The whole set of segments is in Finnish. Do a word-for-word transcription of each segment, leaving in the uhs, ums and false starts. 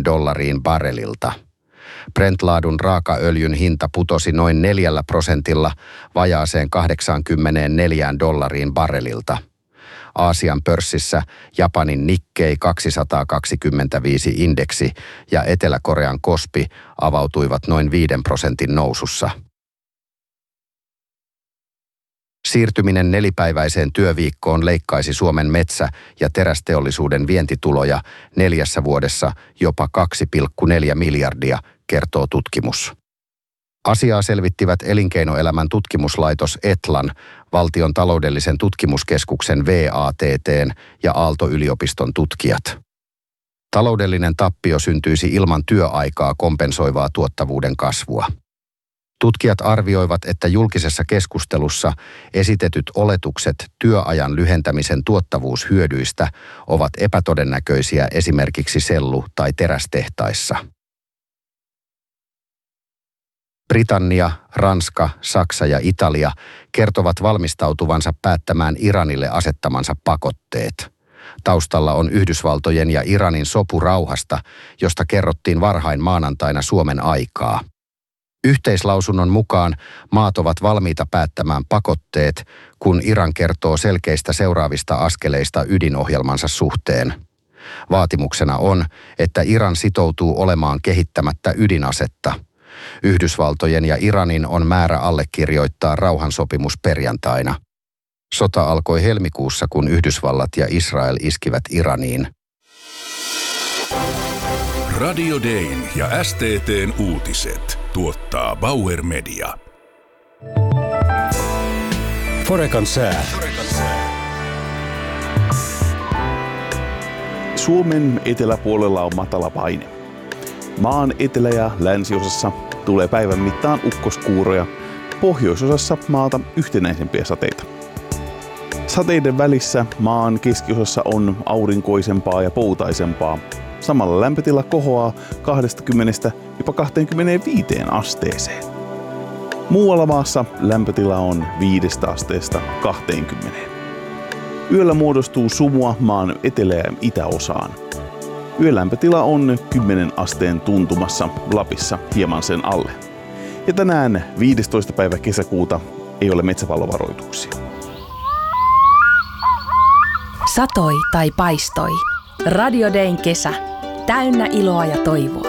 dollariin barrelilta. Brent-laadun raakaöljyn hinta putosi noin neljällä prosentilla vajaaseen kahdeksankymmentäneljä dollariin barrelilta. Aasian pörssissä Japanin Nikkei kaksisataakaksikymmentäviisi indeksi ja Etelä-Korean Kospi avautuivat noin viiden prosentin nousussa. Siirtyminen nelipäiväiseen työviikkoon leikkaisi Suomen metsä- ja terästeollisuuden vientituloja neljässä vuodessa jopa kaksi pilkku neljä miljardia, kertoo tutkimus. Asiaa selvittivät Elinkeinoelämän tutkimuslaitos Etlan, Valtion taloudellisen tutkimuskeskuksen V A T T:n ja Aalto-yliopiston tutkijat. Taloudellinen tappio syntyisi ilman työaikaa kompensoivaa tuottavuuden kasvua. Tutkijat arvioivat, että julkisessa keskustelussa esitetyt oletukset työajan lyhentämisen tuottavuushyödyistä ovat epätodennäköisiä esimerkiksi sellu- tai terästehtaissa. Britannia, Ranska, Saksa ja Italia kertovat valmistautuvansa päättämään Iranille asettamansa pakotteet. Taustalla on Yhdysvaltojen ja Iranin sopu rauhasta, josta kerrottiin varhain maanantaina Suomen aikaa. Yhteislausunnon mukaan maat ovat valmiita päättämään pakotteet, kun Iran kertoo selkeistä seuraavista askeleista ydinohjelmansa suhteen. Vaatimuksena on, että Iran sitoutuu olemaan kehittämättä ydinasetta. Yhdysvaltojen ja Iranin on määrä allekirjoittaa rauhansopimus perjantaina. Sota alkoi helmikuussa, kun Yhdysvallat ja Israel iskivät Iraniin. Radio Dayn ja S T T:n uutiset tuottaa Bauer Media. Forecan sää. Suomen eteläpuolella on matala paine. Maan etelä- ja länsiosassa tulee päivän mittaan ukkoskuuroja, pohjoisosassa maata yhtenäisempiä sateita. Sateiden välissä maan keskiosassa on aurinkoisempaa ja poutaisempaa. Samalla lämpötila kohoaa kaksikymmentä jopa kaksikymmentäviisi asteeseen. Muualla maassa lämpötila on viidestä asteesta kaksikymmentä. Yöllä muodostuu sumua maan etelä- ja itäosaan. Yölämpötila on kymmenen asteen tuntumassa, Lapissa hieman sen alle. Ja tänään viidestoista päivä kesäkuuta ei ole metsäpalovaroituksia. Satoi tai paistoi. Radio Dayn kesä. Täynnä iloa ja toivoa.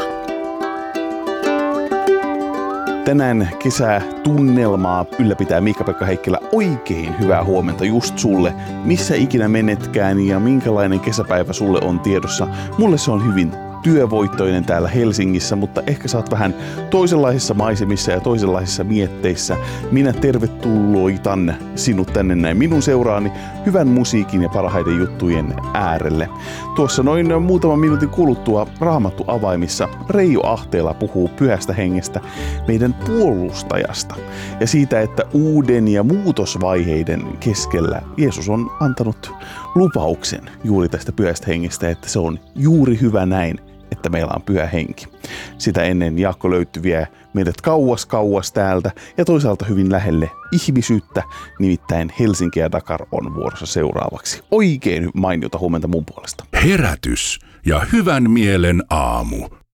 Tänään kesää tunnelmaa ylläpitää Miikka-Pekka Heikkilä. Oikein hyvää huomenta just sulle. Missä ikinä menetkään ja minkälainen kesäpäivä sulle on tiedossa. Mulle se on hyvin työvoittoinen täällä Helsingissä, mutta ehkä sä oot vähän toisenlaisissa maisemissa ja toisenlaisissa mietteissä. Minä tervetulloitan sinut tänne näin minun seuraani hyvän musiikin ja parhaiden juttujen äärelle. Tuossa noin muutaman minuutin kuluttua Raamattu avaimissa Reijo Ahteela puhuu Pyhästä Hengestä, meidän puolustajasta, ja siitä, että uuden ja muutosvaiheiden keskellä Jeesus on antanut lupauksen juuri tästä Pyhästä Hengestä, että se on juuri hyvä näin, että meillä on Pyhä Henki. Sitä ennen Jaakko Löyty vie meidät kauas kauas täältä ja toisaalta hyvin lähelle ihmisyyttä, nimittäin Helsinki ja Dakar on vuorossa seuraavaksi. Oikein mainiota huomenta mun puolesta. Herätys ja hyvän mielen aamu.